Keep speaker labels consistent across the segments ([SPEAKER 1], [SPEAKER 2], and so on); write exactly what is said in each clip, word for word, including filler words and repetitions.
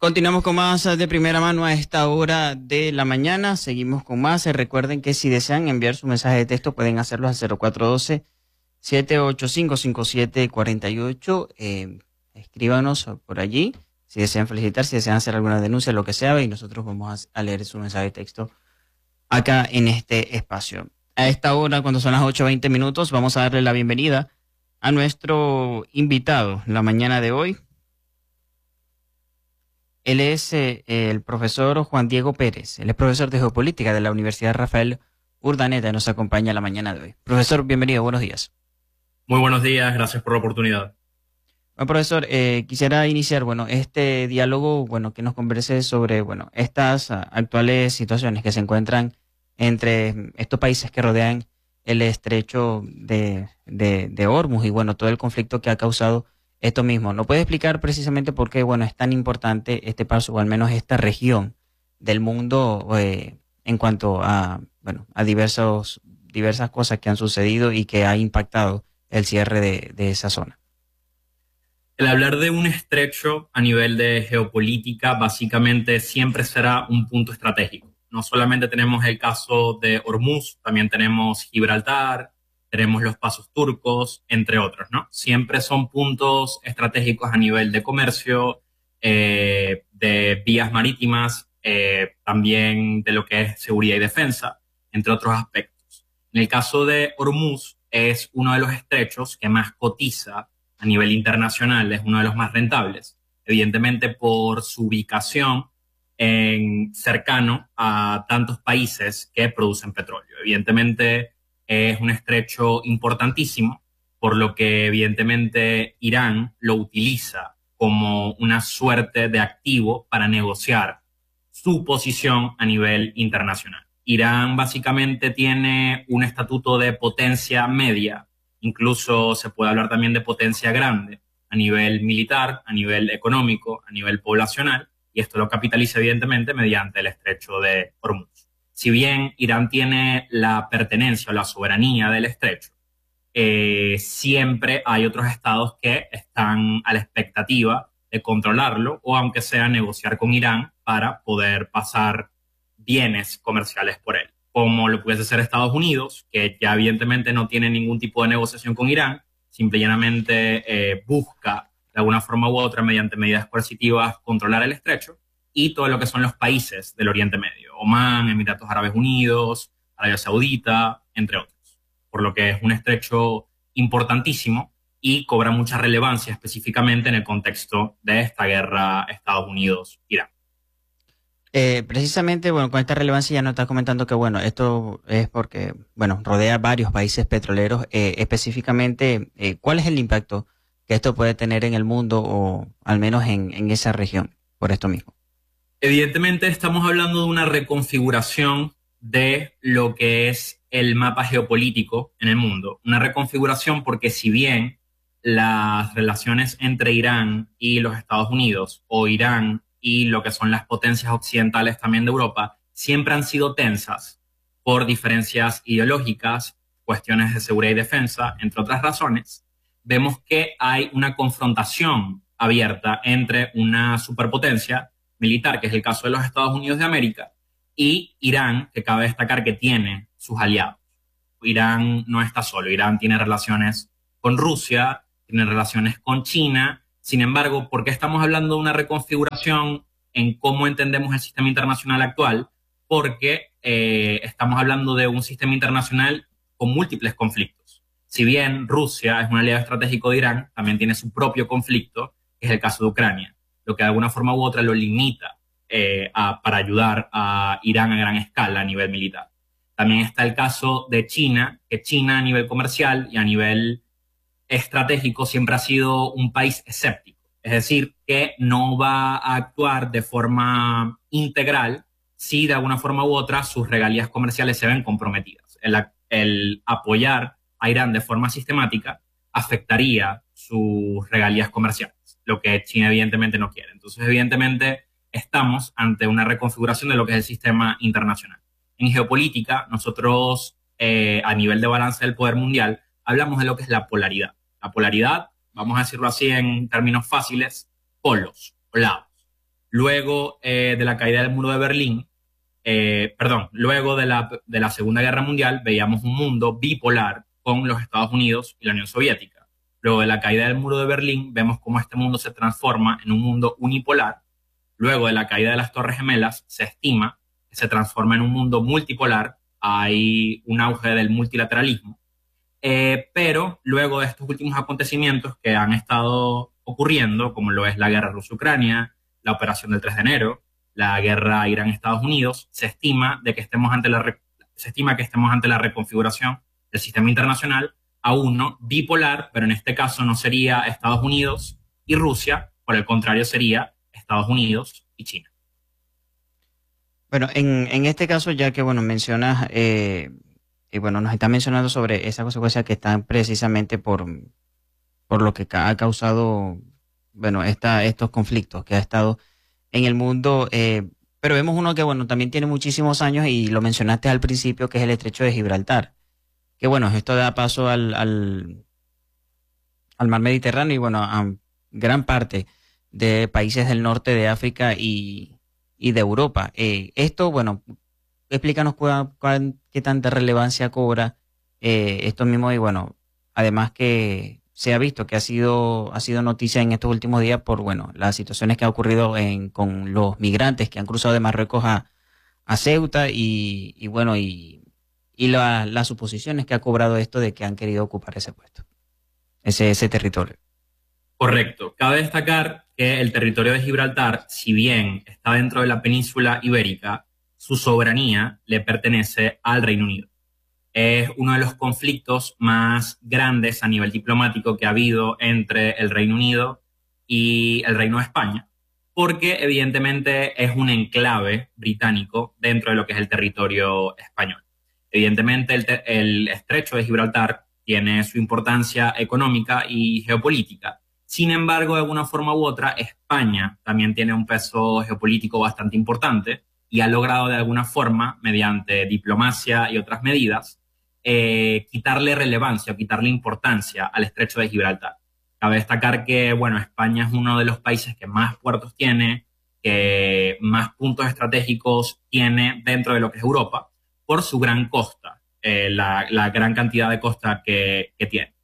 [SPEAKER 1] Continuamos con más de primera mano a esta hora de la mañana. Seguimos con más. Recuerden que si desean enviar su mensaje de texto pueden hacerlo al cero cuatro uno dos, siete ocho cinco, cinco siete cuatro ocho. Eh, escríbanos por allí si desean felicitar, si desean hacer alguna denuncia, lo que sea, y nosotros vamos a leer su mensaje de texto acá en este espacio. A esta hora, cuando son las ocho veinte minutos, vamos a darle la bienvenida a nuestro invitado la mañana de hoy. Él es eh, el profesor Juan Diego Pérez. Él es profesor de Geopolítica de la Universidad Rafael Urdaneta y nos acompaña la mañana de hoy. Profesor, bienvenido, buenos días.
[SPEAKER 2] Muy buenos días, gracias por la oportunidad.
[SPEAKER 1] Bueno, profesor, eh, quisiera iniciar, bueno, este diálogo, bueno, que nos converse sobre, bueno, estas uh, actuales situaciones que se encuentran entre estos países que rodean el estrecho de, de, de Hormuz y, bueno, todo el conflicto que ha causado esto mismo. ¿No puede explicar precisamente por qué, bueno, es tan importante este paso, o al menos esta región del mundo eh, en cuanto a, bueno, a diversos, diversas cosas que han sucedido y que ha impactado el cierre de, de esa zona?
[SPEAKER 2] El hablar de un estrecho a nivel de geopolítica básicamente siempre será un punto estratégico. No solamente tenemos el caso de Hormuz, también tenemos Gibraltar, tenemos los pasos turcos, entre otros, ¿no? Siempre son puntos estratégicos a nivel de comercio, eh, de vías marítimas, eh, también de lo que es seguridad y defensa, entre otros aspectos. En el caso de Hormuz, es uno de los estrechos que más cotiza a nivel internacional, es uno de los más rentables, evidentemente por su ubicación en, cercano a tantos países que producen petróleo. Evidentemente es un estrecho importantísimo, por lo que evidentemente Irán lo utiliza como una suerte de activo para negociar su posición a nivel internacional. Irán básicamente tiene un estatuto de potencia media, incluso se puede hablar también de potencia grande a nivel militar, a nivel económico, a nivel poblacional, y esto lo capitaliza evidentemente mediante el estrecho de Hormuz. Si bien Irán tiene la pertenencia o la soberanía del estrecho, eh, siempre hay otros estados que están a la expectativa de controlarlo o aunque sea negociar con Irán para poder pasar bienes comerciales por él, como lo pudiese ser Estados Unidos, que ya evidentemente no tiene ningún tipo de negociación con Irán, simple y llanamente eh, busca de alguna forma u otra, mediante medidas coercitivas, controlar el estrecho, y todo lo que son los países del Oriente Medio, Omán, Emiratos Árabes Unidos, Arabia Saudita, entre otros. Por lo que es un estrecho importantísimo y cobra mucha relevancia específicamente en el contexto de esta guerra Estados Unidos-Irán.
[SPEAKER 1] Eh, precisamente, bueno, con esta relevancia ya nos está comentando que, bueno, esto es porque, bueno, rodea varios países petroleros. Eh, específicamente, eh, ¿cuál es el impacto que esto puede tener en el mundo o al menos en, en esa región por esto mismo?
[SPEAKER 2] Evidentemente estamos hablando de una reconfiguración de lo que es el mapa geopolítico en el mundo. Una reconfiguración porque si bien las relaciones entre Irán y los Estados Unidos o Irán y lo que son las potencias occidentales también de Europa siempre han sido tensas por diferencias ideológicas, cuestiones de seguridad y defensa, entre otras razones, vemos que hay una confrontación abierta entre una superpotencia militar, que es el caso de los Estados Unidos de América, y Irán, que cabe destacar que tiene sus aliados. Irán no está solo, Irán tiene relaciones con Rusia, tiene relaciones con China. Sin embargo, ¿por qué estamos hablando de una reconfiguración en cómo entendemos el sistema internacional actual? Porque eh, estamos hablando de un sistema internacional con múltiples conflictos. Si bien Rusia es un aliado estratégico de Irán, también tiene su propio conflicto, que es el caso de Ucrania, lo que de alguna forma u otra lo limita eh, a, para ayudar a Irán a gran escala a nivel militar. También está el caso de China, que China a nivel comercial y a nivel estratégico siempre ha sido un país escéptico, es decir, que no va a actuar de forma integral si de alguna forma u otra sus regalías comerciales se ven comprometidas. El, el apoyar a Irán de forma sistemática afectaría sus regalías comerciales, lo que China evidentemente no quiere. Entonces, evidentemente, estamos ante una reconfiguración de lo que es el sistema internacional. En geopolítica, nosotros, eh, a nivel de balance del poder mundial, hablamos de lo que es la polaridad. La polaridad, vamos a decirlo así en términos fáciles, polos o lados. Luego eh, de la caída del muro de Berlín, eh, perdón, luego de la, de la Segunda Guerra Mundial veíamos un mundo bipolar con los Estados Unidos y la Unión Soviética. Luego de la caída del muro de Berlín vemos cómo este mundo se transforma en un mundo unipolar. Luego de la caída de las Torres Gemelas se estima que se transforma en un mundo multipolar. Hay un auge del multilateralismo. Eh, pero luego de estos últimos acontecimientos que han estado ocurriendo, como lo es la guerra Rusia-Ucrania, la operación del tres de enero, la guerra Irán-Estados Unidos, se estima, de que estemos ante la re- se estima que estemos ante la reconfiguración del sistema internacional a uno bipolar, pero en este caso no sería Estados Unidos y Rusia, por el contrario sería Estados Unidos y China.
[SPEAKER 1] Bueno, en, en este caso, ya que bueno, mencionas, eh, y bueno, nos está mencionando sobre esa consecuencia que están precisamente por, por lo que ca- ha causado, bueno, esta, estos conflictos que ha estado en el mundo, eh, pero vemos uno que, bueno, también tiene muchísimos años y lo mencionaste al principio, que es el Estrecho de Gibraltar, que bueno, esto da paso al, al, al mar Mediterráneo y bueno, a gran parte de países del norte de África y, y de Europa. Eh, esto, bueno, explícanos cuál, cuál- qué tanta relevancia cobra eh, esto mismo y bueno, además que se ha visto que ha sido, ha sido noticia en estos últimos días por, bueno, las situaciones que ha ocurrido en, con los migrantes que han cruzado de Marruecos a, a Ceuta y, y bueno, y, y la- las suposiciones que ha cobrado esto de que han querido ocupar ese puesto, ese, ese territorio.
[SPEAKER 2] Correcto. Cabe destacar que el territorio de Gibraltar, si bien está dentro de la península ibérica, su soberanía le pertenece al Reino Unido. Es uno de los conflictos más grandes a nivel diplomático que ha habido entre el Reino Unido y el Reino de España, porque evidentemente es un enclave británico dentro de lo que es el territorio español. Evidentemente el, te- el estrecho de Gibraltar tiene su importancia económica y geopolítica. Sin embargo, de alguna forma u otra, España también tiene un peso geopolítico bastante importante y ha logrado de alguna forma, mediante diplomacia y otras medidas, eh, quitarle relevancia o quitarle importancia al estrecho de Gibraltar. Cabe destacar que, bueno, España es uno de los países que más puertos tiene, que más puntos estratégicos tiene dentro de lo que es Europa, por su gran costa, eh, la, la gran cantidad de costa que, que tiene.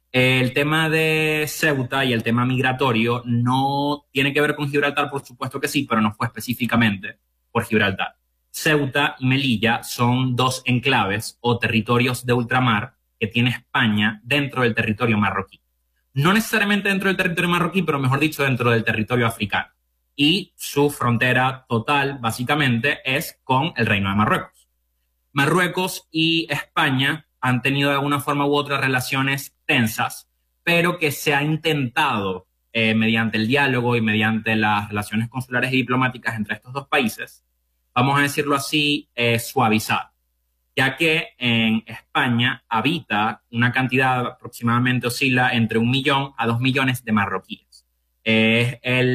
[SPEAKER 2] El tema de Ceuta y el tema migratorio no tiene que ver con Gibraltar, por supuesto que sí, pero no fue específicamente por Gibraltar. Ceuta y Melilla son dos enclaves o territorios de ultramar que tiene España dentro del territorio marroquí. No necesariamente dentro del territorio marroquí, pero mejor dicho, dentro del territorio africano. Y su frontera total, básicamente, es con el Reino de Marruecos. Marruecos y España han tenido de alguna forma u otra relaciones tensas, pero que se ha intentado, eh, mediante el diálogo y mediante las relaciones consulares y diplomáticas entre estos dos países, vamos a decirlo así, eh, suavizar, ya que en España habita una cantidad aproximadamente oscila entre un millón a dos millones de marroquíes. Es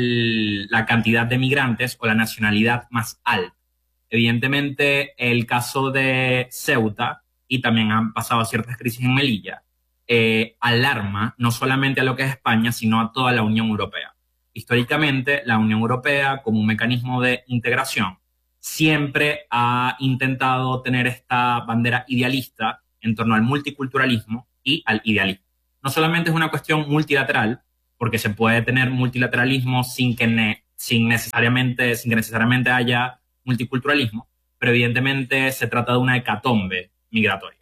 [SPEAKER 2] el- la cantidad de migrantes o la nacionalidad más alta. Evidentemente, el caso de Ceuta, y también han pasado ciertas crisis en Melilla, eh, alarma no solamente a lo que es España, sino a toda la Unión Europea. Históricamente, la Unión Europea, como un mecanismo de integración, siempre ha intentado tener esta bandera idealista en torno al multiculturalismo y al idealismo. No solamente es una cuestión multilateral, porque se puede tener multilateralismo sin que, ne- sin necesariamente, sin que necesariamente haya multiculturalismo, pero evidentemente se trata de una hecatombe migratoria.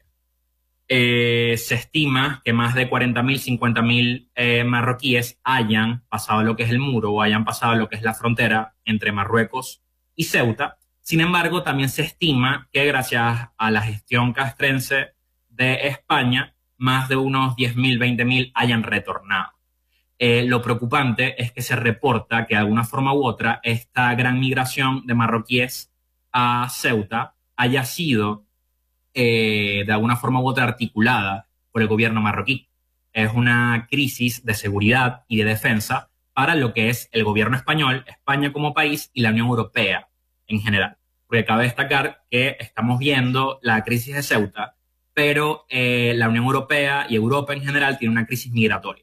[SPEAKER 2] Eh, se estima que más de cuarenta mil, cincuenta mil eh, marroquíes hayan pasado lo que es el muro o hayan pasado lo que es la frontera entre Marruecos y Ceuta. Sin embargo, también se estima que gracias a la gestión castrense de España, más de unos diez mil, veinte mil hayan retornado. Eh, lo preocupante es que se reporta que de alguna forma u otra esta gran migración de marroquíes a Ceuta haya sido eh, de alguna forma u otra articulada por el gobierno marroquí. Es una crisis de seguridad y de defensa para lo que es el gobierno español, España como país y la Unión Europea en general. Porque cabe destacar que estamos viendo la crisis de Ceuta, pero eh, la Unión Europea y Europa en general tiene una crisis migratoria.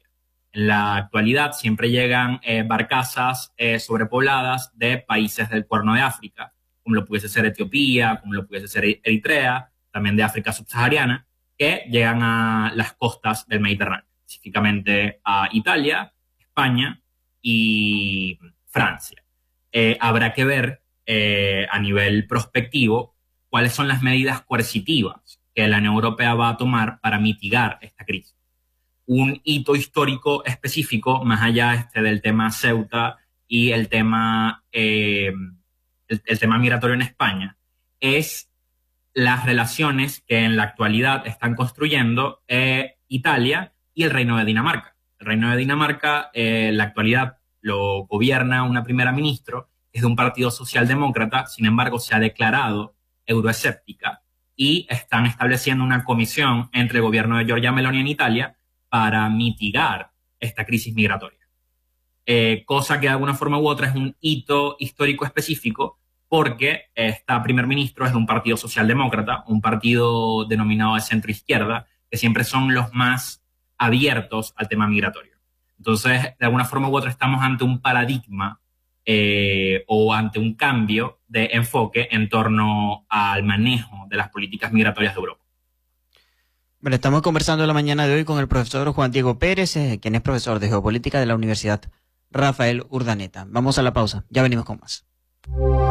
[SPEAKER 2] En la actualidad siempre llegan eh, barcazas eh, sobrepobladas de países del Cuerno de África, como lo pudiese ser Etiopía, como lo pudiese ser Eritrea, también de África subsahariana, que llegan a las costas del Mediterráneo, específicamente a Italia, España y Francia. Eh, habrá que ver eh, a nivel prospectivo cuáles son las medidas coercitivas que la Unión Europea va a tomar para mitigar esta crisis. Un hito histórico específico, más allá este del tema Ceuta y el tema, eh, el, el tema migratorio en España, es las relaciones que en la actualidad están construyendo eh, Italia y el Reino de Dinamarca. El Reino de Dinamarca eh, en la actualidad lo gobierna una primera ministra, es de un partido socialdemócrata, sin embargo se ha declarado euroescéptica y están estableciendo una comisión entre el gobierno de Giorgia Meloni en Italia para mitigar esta crisis migratoria. Eh, cosa que de alguna forma u otra es un hito histórico específico porque esta primer ministro es de un partido socialdemócrata, un partido denominado de centro izquierda, que siempre son los más abiertos al tema migratorio. Entonces, de alguna forma u otra estamos ante un paradigma eh, o ante un cambio de enfoque en torno al manejo de las políticas migratorias de Europa.
[SPEAKER 1] Bueno, estamos conversando la mañana de hoy con el profesor Juan Diego Pérez, eh, quien es profesor de Geopolítica de la Universidad Rafael Urdaneta. Vamos a la pausa, ya venimos con más.